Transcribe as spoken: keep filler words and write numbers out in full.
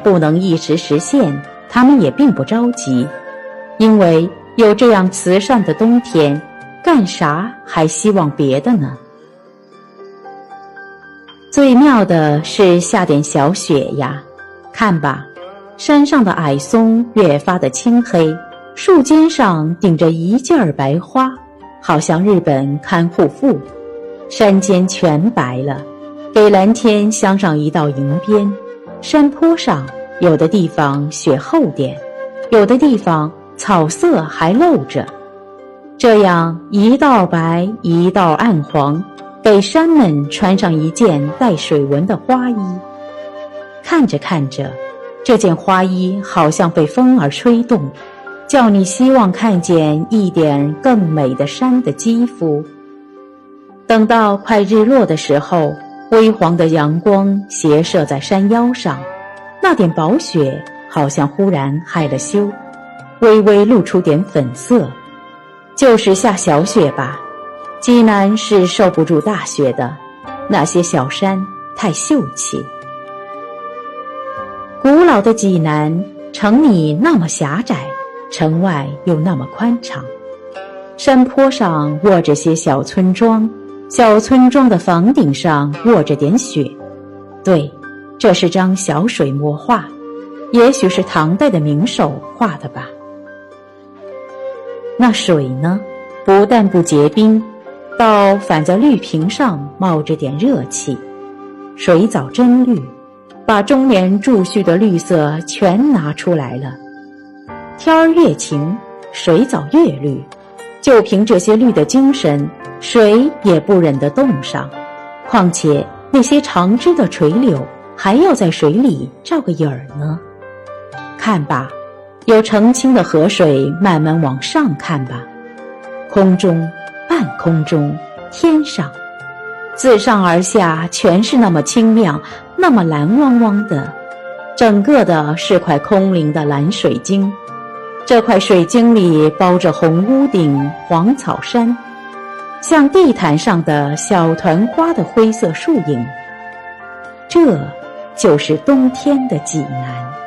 不能一时实现，他们也并不着急，因为有这样慈善的冬天，干啥还希望别的呢？最妙的是下点小雪呀，看吧，山上的矮松越发的青黑，树尖上顶着一件儿白花，好像日本看护妇。山间全白了，给蓝天镶上一道银边。山坡上有的地方雪厚点，有的地方草色还露着，这样一道白一道暗黄，给山们穿上一件带水纹的花衣。看着看着，这件花衣好像被风儿吹动，叫你希望看见一点更美的山的肌肤。等到快日落的时候，微黄的阳光斜射在山腰上，那点薄雪好像忽然害了羞，微微露出点粉色。就是下小雪吧，济南是受不住大雪的，那些小山太秀气。古老的济南，城里那么狭窄，城外又那么宽敞。山坡上卧着些小村庄，小村庄的房顶上卧着点雪。对，这是张小水墨画，也许是唐代的名手画的吧。那水呢，不但不结冰，倒反在绿瓶上冒着点热气。水藻真绿，把中年贮蓄的绿色全拿出来了。天儿越晴，水藻越绿，就凭这些绿的精神，谁也不忍得冻上。况且那些长枝的垂柳还要在水里照个影儿呢。看吧，有澄清的河水慢慢往上看吧，空中、半空中、天上，自上而下全是那么清亮，那么蓝汪汪的，整个的是块空灵的蓝水晶。这块水晶里包着红屋顶、黄草山，像地毯上的小团花的灰色树影。这就是冬天的济南。